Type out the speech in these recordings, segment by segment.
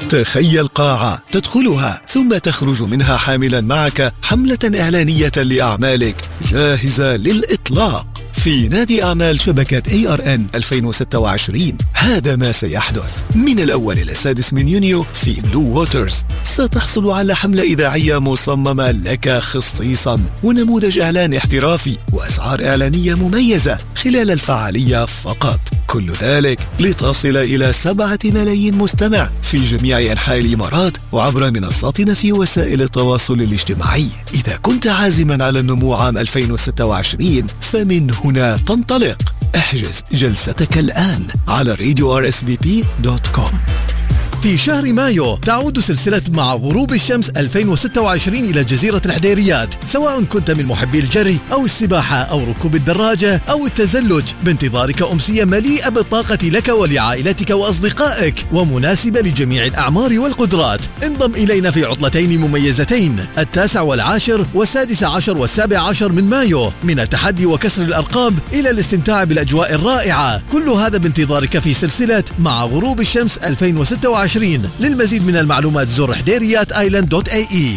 تخيل قاعة تدخلها ثم تخرج منها حاملا معك حملة إعلانية لأعمالك جاهزة للإطلاق في نادي أعمال شبكة ARN 2026. هذا ما سيحدث من الأول إلى 6 من يونيو في بلو ووترز. ستحصل على حملة إذاعية مصممة لك خصيصا ونموذج إعلان احترافي وأسعار إعلانية مميزة خلال الفعالية فقط. كل ذلك لتصل إلى 7 ملايين مستمع في جميع أنحاء الإمارات وعبر منصاتنا في وسائل التواصل الاجتماعي. إذا كنت عازما على النمو عام 2026 فمن هنا تنطلق. احجز جلستك الآن على radio.rsbp.com. في شهر مايو تعود سلسلة مع غروب الشمس 2026 إلى جزيرة الحديريات. سواء كنت من محبي الجري أو السباحة أو ركوب الدراجة أو التزلج، بانتظارك أمسية مليئة بالطاقة لك ولعائلتك وأصدقائك ومناسبة لجميع الأعمار والقدرات. انضم إلينا في عطلتين مميزتين 9 والعاشر و16 و17 من مايو، من التحدي وكسر الأرقام إلى الاستمتاع بالأجواء الرائعة. كل هذا بانتظارك في سلسلة مع غروب الشمس 2026. للمزيد من المعلومات زور حديريات-island.ae.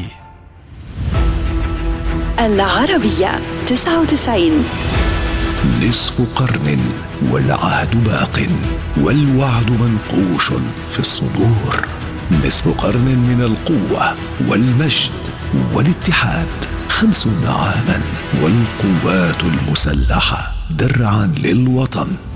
العربية 99. نصف قرن والعهد باق والوعد منقوش في الصدور. نصف قرن من القوة والمجد والاتحاد. 50 عاما والقوات المسلحة درعا للوطن.